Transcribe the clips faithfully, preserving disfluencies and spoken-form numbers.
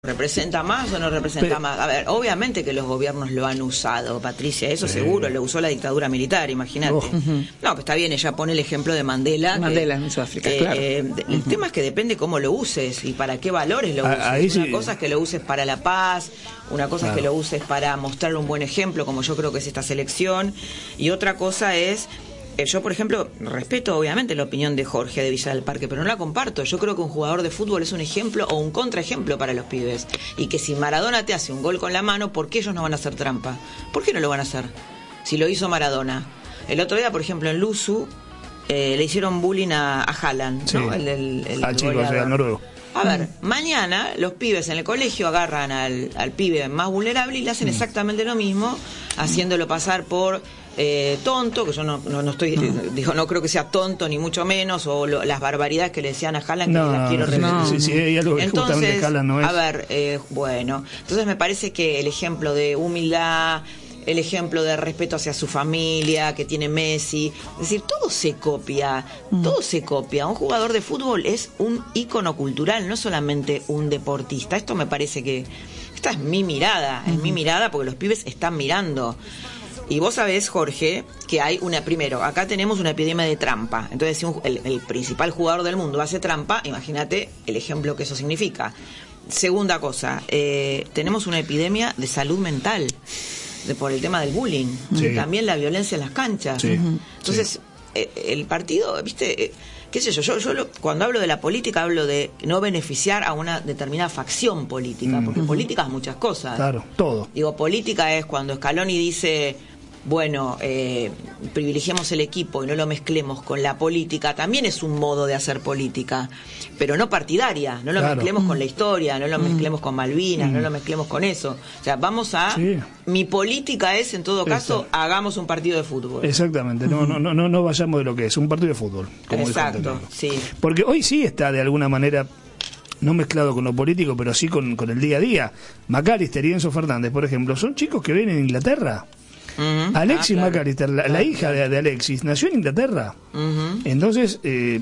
¿Representa más o no representa Pero, más? A ver, obviamente que los gobiernos lo han usado, Patricia, eso sí. seguro, lo usó la dictadura militar, imagínate. Oh. Uh-huh. No, pues está bien, ella pone el ejemplo de Mandela. Mandela que, en Sudáfrica, eh, claro. Eh, uh-huh. El tema es que depende cómo lo uses y para qué valores lo uses. Ah, una sí. cosa es que lo uses para la paz, una cosa claro. es que lo uses para mostrar un buen ejemplo, como yo creo que es esta selección, y otra cosa es... Yo, por ejemplo, respeto obviamente la opinión de Jorge de Villa del Parque, pero no la comparto. Yo creo que un jugador de fútbol es un ejemplo o un contraejemplo para los pibes. Y que si Maradona te hace un gol con la mano, ¿por qué ellos no van a hacer trampa? ¿Por qué no lo van a hacer? Si lo hizo Maradona. El otro día, por ejemplo, en Luzu, eh, le hicieron bullying a, a Haaland, sí. ¿no? El, el, el al chico, o sea, al noruego. A ver, mm. mañana los pibes en el colegio agarran al, al pibe más vulnerable y le hacen mm. exactamente lo mismo, haciéndolo pasar por... Eh, tonto, que yo no, no, no estoy, no. digo, no creo que sea tonto ni mucho menos, o lo, las barbaridades que le decían a Haaland, no, que las quiero repetir. No, sí, sí, hay algo que entonces, justamente Haaland no es. A ver, eh, bueno, entonces me parece que el ejemplo de humildad, el ejemplo de respeto hacia su familia que tiene Messi, es decir, todo se copia, mm. todo se copia. Un jugador de fútbol es un ícono cultural, no solamente un deportista. Esto me parece que, esta es mi mirada, mm. es mi mirada porque los pibes están mirando. Y vos sabés, Jorge, que hay una... Primero, acá tenemos una epidemia de trampa. Entonces, si un, el, el principal jugador del mundo hace trampa, imagínate el ejemplo que eso significa. Segunda cosa, eh, tenemos una epidemia de salud mental de, por el tema del bullying. Sí. Y también la violencia en las canchas. Sí. Entonces, sí. eh, el partido, viste... Eh, qué sé yo, yo, yo lo, cuando hablo de la política hablo de no beneficiar a una determinada facción política, mm. porque política es muchas cosas. Claro, todo. Digo, política es cuando Scaloni dice... bueno, eh, privilegiemos el equipo y no lo mezclemos con la política, también es un modo de hacer política, pero no partidaria, no lo claro. mezclemos mm. con la historia, no lo mm. mezclemos con Malvinas, mm. no lo mezclemos con eso. O sea, vamos a... Sí. Mi política es, en todo caso, Exacto. hagamos un partido de fútbol. Exactamente, no, no, no, no vayamos de lo que es, un partido de fútbol. Como Exacto, sí. Porque hoy sí está de alguna manera... no mezclado con lo político, pero sí con, con el día a día. McAllister y Enzo Fernández, por ejemplo, son chicos que vienen en Inglaterra. Uh-huh. Alexis ah, claro. McAllister, la, claro, la hija claro. de, de Alexis, nació en Inglaterra. Uh-huh. Entonces, eh,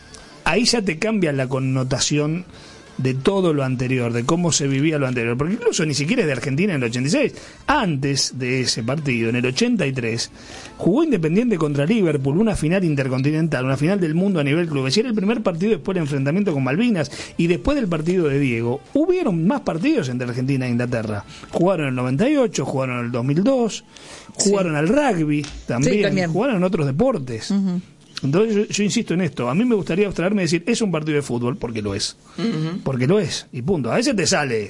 ahí ya te cambia la connotación de todo lo anterior, de cómo se vivía lo anterior, porque incluso ni siquiera es de Argentina en el ochenta y seis. Antes de ese partido, en el ochenta y tres, jugó Independiente contra Liverpool, una final intercontinental, una final del mundo a nivel clubes, y era el primer partido después del enfrentamiento con Malvinas, y después del partido de Diego, hubieron más partidos entre Argentina e Inglaterra. Jugaron en el noventa y ocho, jugaron en el dos mil dos, jugaron sí. al rugby, también, sí, también, jugaron en otros deportes. Uh-huh. Entonces yo, yo insisto en esto, a mí me gustaría abstraerme y decir, es un partido de fútbol, porque lo es, uh-huh. porque lo es, y punto. A veces te sale,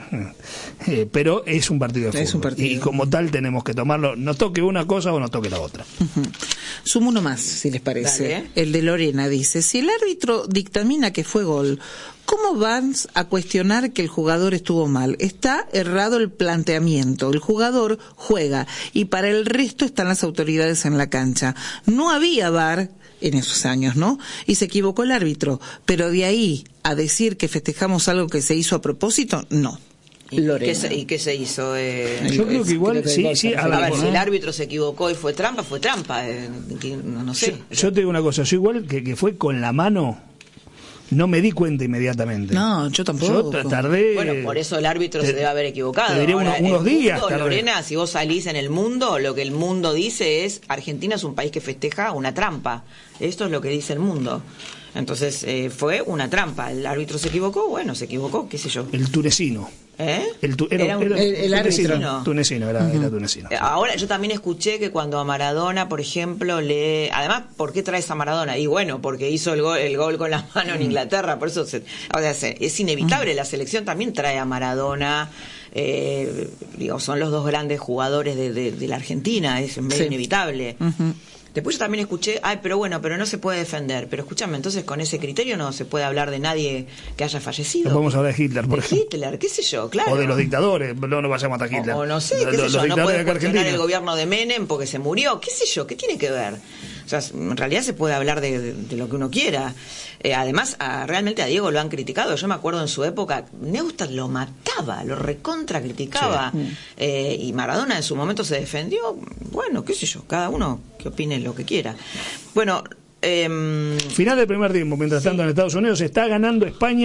eh, pero es un partido de fútbol, es un partido. Y como tal tenemos que tomarlo, nos toque una cosa o nos toque la otra. Uh-huh. Sumo uno más, si les parece. Dale. El de Lorena dice, si el árbitro dictamina que fue gol, ¿cómo vas a cuestionar que el jugador estuvo mal? Está errado el planteamiento. El jugador juega y para el resto están las autoridades en la cancha. No había V A R en esos años, ¿no? Y se equivocó el árbitro. Pero de ahí a decir que festejamos algo que se hizo a propósito, no. ¿Y qué, se, ¿Y qué se hizo? Eh, Yo creo que igual, creo que sí, sí. A ver, a ver si el árbitro se equivocó y fue trampa, fue trampa. Eh, no, no sé. Yo, yo te digo una cosa, yo igual que, que fue con la mano... no me di cuenta inmediatamente. No, yo tampoco. Yo tardé... Bueno, por eso el árbitro te, se debe haber equivocado. Te diría Ahora, unos, unos días. Mundo, Lorena, si vos salís en el mundo, lo que el mundo dice es, Argentina es un país que festeja una trampa. Esto es lo que dice el mundo. Entonces, eh, fue una trampa. El árbitro se equivocó, bueno, se equivocó, qué sé yo. El tunecino. ¿Eh? El tu, era, era un, era, el, el árbitro. Tunecino, tunecino era, uh-huh. era tunecino. Ahora, yo también escuché que cuando a Maradona, por ejemplo, le... Además, ¿por qué traes a Maradona? Y bueno, porque hizo el gol, el gol con la mano en Inglaterra, por eso se, o sea, se, es inevitable. Uh-huh. La selección también trae a Maradona. Eh, digo, son los dos grandes jugadores de, de, de la Argentina, es medio sí. inevitable. Uh-huh. Después yo también escuché, ay, pero bueno, pero no se puede defender. Pero escúchame, entonces con ese criterio no se puede hablar de nadie que haya fallecido. No podemos hablar de Hitler, por de ejemplo. Hitler, qué sé yo, claro. O de los dictadores, no nos vayamos a Hitler. O, o no sé, qué sé los, yo, los no puede de cuestionar el gobierno de Menem porque se murió, qué sé yo, qué tiene que ver. O sea, en realidad se puede hablar de, de, de lo que uno quiera. Eh, además, a, realmente a Diego lo han criticado. Yo me acuerdo en su época, Neustadt lo mataba, lo recontra criticaba. Sí. Eh, y Maradona en su momento se defendió. Bueno, qué sé yo, cada uno que opine lo que quiera. Bueno... Eh, Final del primer tiempo, mientras sí. tanto en Estados Unidos está ganando España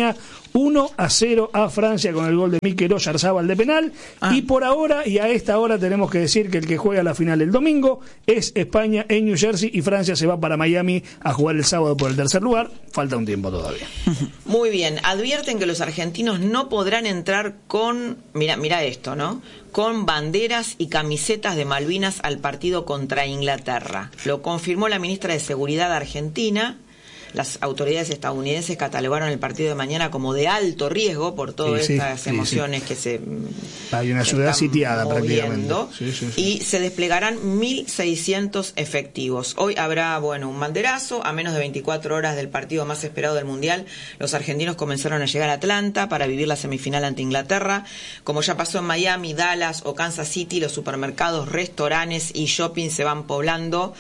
uno a cero a Francia con el gol de Mikel Oyarzabal de penal. Ah. Y por ahora, y a esta hora, tenemos que decir que el que juega la final el domingo es España en New Jersey y Francia se va para Miami a jugar el sábado por el tercer lugar. Falta un tiempo todavía. Muy bien. Advierten que los argentinos no podrán entrar con, mira, mira esto, ¿no? Con banderas y camisetas de Malvinas al partido contra Inglaterra. Lo confirmó la ministra de Seguridad argentina. Las autoridades estadounidenses catalogaron el partido de mañana como de alto riesgo por todas sí, estas sí, emociones sí, sí. que se hay una ciudad sitiada prácticamente sí, sí, sí. Y se desplegarán mil seiscientos efectivos. Hoy habrá, bueno, un banderazo. A menos de veinticuatro horas del partido más esperado del Mundial, los argentinos comenzaron a llegar a Atlanta para vivir la semifinal ante Inglaterra. Como ya pasó en Miami, Dallas o Kansas City, los supermercados, restaurantes y shopping se van poblando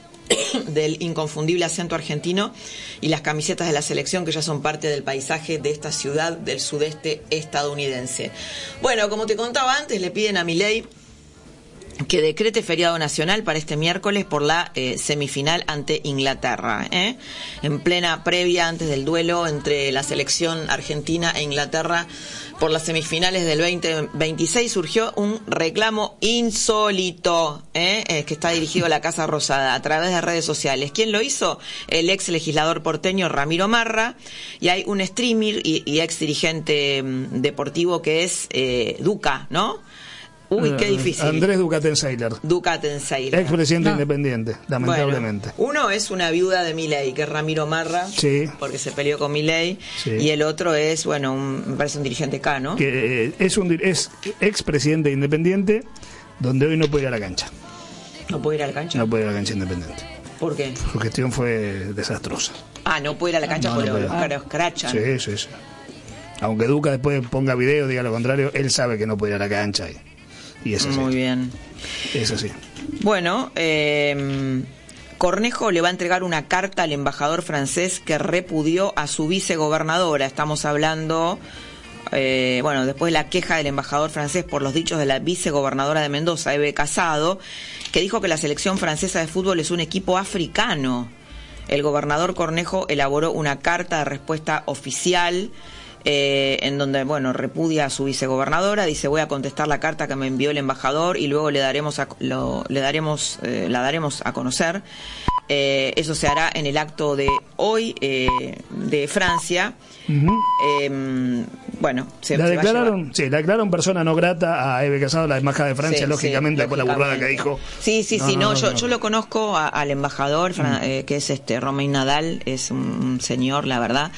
del inconfundible acento argentino y las camisetas de la selección que ya son parte del paisaje de esta ciudad del sudeste estadounidense. Bueno, como te contaba antes, le piden a Milei que decrete feriado nacional para este miércoles por la eh, semifinal ante Inglaterra, ¿eh? En plena previa antes del duelo entre la selección argentina e Inglaterra por las semifinales del veinte veintiséis surgió un reclamo insólito, ¿eh? Eh, que está dirigido a la Casa Rosada a través de redes sociales. ¿Quién lo hizo? El ex legislador porteño Ramiro Marra, y hay un streamer y, y ex dirigente um, deportivo que es eh, Duca, ¿no? Uy, qué difícil. Andrés Ducatenseiler. Ducatenseiler. Expresidente no. independiente, lamentablemente. Bueno, uno es una viuda de Milei, que es Ramiro Marra, sí. porque se peleó con Milei, sí. Y el otro es, bueno, un, me parece un dirigente acá, ¿no? Que eh, es un es expresidente independiente, donde hoy no puede ir a la cancha. ¿No puede ir a la cancha? No puede ir a la cancha independiente. ¿Por qué? Su gestión fue desastrosa. Ah, no puede ir a la cancha no, porque no los caros crachan. Sí, sí, sí. Aunque Duca después ponga video, diga lo contrario, él sabe que no puede ir a la cancha y... Y es así. Muy bien. Es así. Bueno, eh, Cornejo le va a entregar una carta al embajador francés que repudió a su vicegobernadora. Estamos hablando, eh, bueno, después de la queja del embajador francés por los dichos de la vicegobernadora de Mendoza, Eve Casado, que dijo que la selección francesa de fútbol es un equipo africano. El gobernador Cornejo elaboró una carta de respuesta oficial Eh, en donde, bueno, repudia a su vicegobernadora, dice: voy a contestar la carta que me envió el embajador y luego le daremos a, lo, le daremos eh, la daremos a conocer. Eh, eso se hará en el acto de hoy eh, de Francia. Uh-huh. Eh, bueno, se, la se declararon, sí, la declararon persona no grata a Eve Casado, la embajada de Francia, sí, lógicamente, sí, por la burrada que dijo. Sí, sí, no, sí, no, no, no, yo, no. yo lo conozco a, al embajador, uh-huh. eh, que es este Romain Nadal, es un, un señor, la verdad,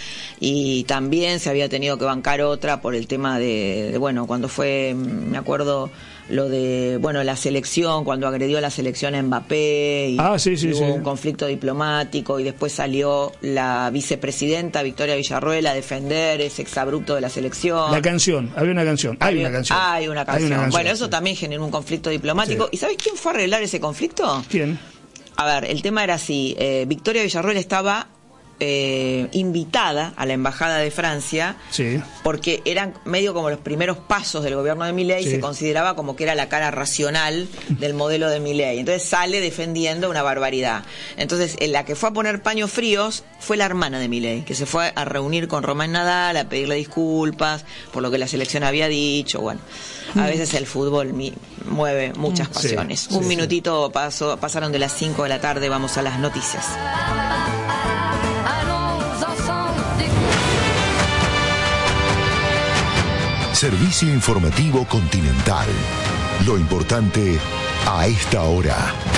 y también se había tenido que bancar otra por el tema de, de bueno, cuando fue, me acuerdo, lo de, bueno, la selección, cuando agredió a la selección a Mbappé, y ah, sí, sí, hubo sí. un conflicto diplomático, y después salió la vicepresidenta Victoria Villarroel a defender ese exabrupto de la selección. La canción, había una canción, hay había, una canción. Hay una canción. Hay una canción. Bueno, eso sí. también generó un conflicto diplomático. Sí. ¿Y sabes quién fue a arreglar ese conflicto? ¿Quién? A ver, el tema era así, eh, Victoria Villarroel estaba Eh, invitada a la embajada de Francia, sí. porque eran medio como los primeros pasos del gobierno de Milei, sí. Se consideraba como que era la cara racional del modelo de Milei, entonces sale defendiendo una barbaridad. Entonces en la que fue a poner paños fríos fue la hermana de Milei, que se fue a reunir con Romain Nadal a pedirle disculpas por lo que la selección había dicho. Bueno, a veces el fútbol mi, mueve muchas pasiones. Sí, Un sí, minutito sí. Pasó, pasaron de las cinco de la tarde, vamos a las noticias. Servicio informativo Continental. Lo importante a esta hora.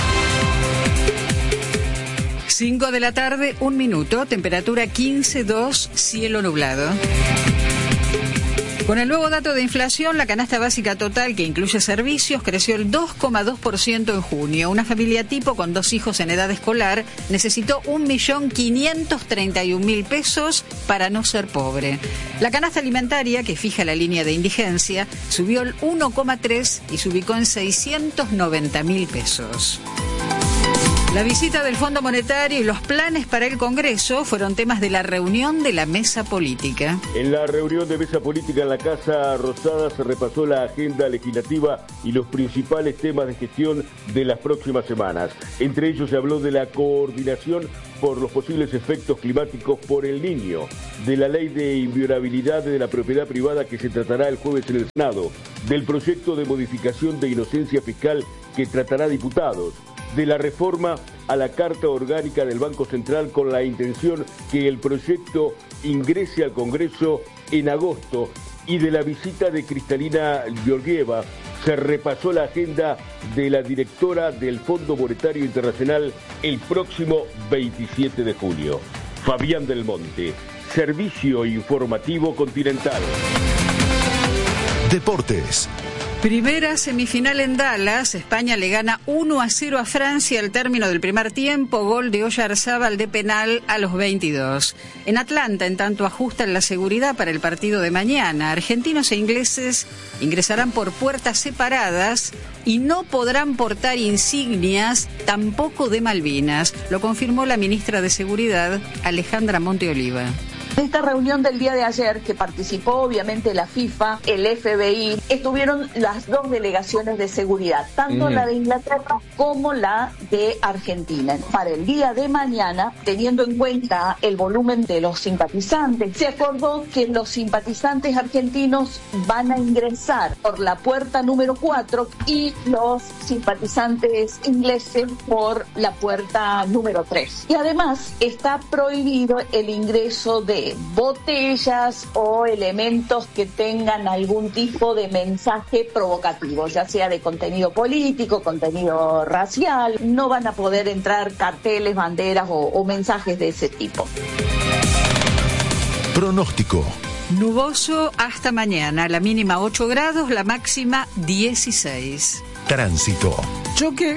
cinco de la tarde, un minuto, temperatura quince coma dos, cielo nublado. Con el nuevo dato de inflación, la canasta básica total, que incluye servicios, creció el dos coma dos por ciento en junio. Una familia tipo con dos hijos en edad escolar necesitó un millón quinientos treinta y un mil pesos para no ser pobre. La canasta alimentaria, que fija la línea de indigencia, subió el uno coma tres y se ubicó en seiscientos noventa mil pesos. La visita del Fondo Monetario y los planes para el Congreso fueron temas de la reunión de la mesa política. En la reunión de mesa política en la Casa Rosada se repasó la agenda legislativa y los principales temas de gestión de las próximas semanas. Entre ellos se habló de la coordinación por los posibles efectos climáticos por el Niño, de la ley de inviolabilidad de la propiedad privada que se tratará el jueves en el Senado, del proyecto de modificación de inocencia fiscal que tratará diputados, de la reforma a la Carta Orgánica del Banco Central con la intención que el proyecto ingrese al Congreso en agosto y de la visita de Cristalina Georgieva. Se repasó la agenda de la directora del Fondo Monetario Internacional el próximo veintisiete de julio. Fabián del Monte, Servicio Informativo Continental. Deportes. Primera semifinal en Dallas, España le gana uno a cero a Francia al término del primer tiempo, gol de Oyarzábal de penal a los veintidós. En Atlanta, en tanto, ajustan la seguridad para el partido de mañana. Argentinos e ingleses ingresarán por puertas separadas y no podrán portar insignias, tampoco de Malvinas. Lo confirmó la ministra de Seguridad, Alejandra Monteoliva. En esta reunión del día de ayer, que participó obviamente la FIFA, el F B I, estuvieron las dos delegaciones de seguridad, tanto mm. la de Inglaterra como la de Argentina. Para el día de mañana, teniendo en cuenta el volumen de los simpatizantes, se acordó que los simpatizantes argentinos van a ingresar por la puerta número cuatro y los simpatizantes ingleses por la puerta número tres. Y además está prohibido el ingreso de botellas o elementos que tengan algún tipo de mensaje provocativo, ya sea de contenido político, contenido racial. No van a poder entrar carteles, banderas o, o mensajes de ese tipo. Pronóstico. Nuboso hasta mañana, la mínima ocho grados, la máxima dieciséis. Tránsito. Choque.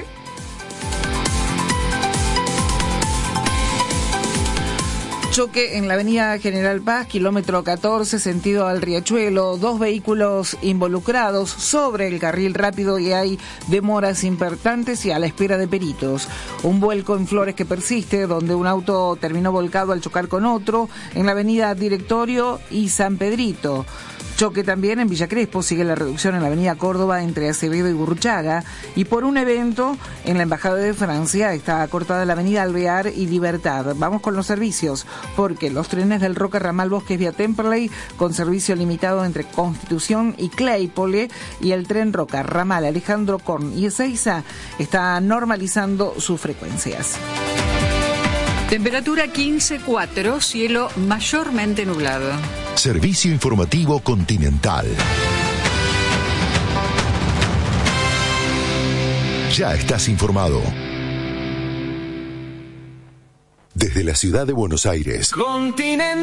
Choque en la avenida General Paz, kilómetro catorce, sentido al Riachuelo. Dos vehículos involucrados sobre el carril rápido y hay demoras importantes y a la espera de peritos. Un vuelco en Flores que persiste, donde un auto terminó volcado al chocar con otro en la avenida Directorio y San Pedrito. Choque también en Villa Crespo, sigue la reducción en la avenida Córdoba entre Acevedo y Gurruchaga. Y por un evento en la Embajada de Francia está cortada la avenida Alvear y Libertad. Vamos con los servicios, porque los trenes del Roca Ramal Bosques vía Temperley, con servicio limitado entre Constitución y Claypole, y el tren Roca Ramal Alejandro Korn y Ezeiza está normalizando sus frecuencias. Temperatura quince coma cuatro, cielo mayormente nublado. Servicio Informativo Continental. Ya estás informado. Desde la ciudad de Buenos Aires. Continental.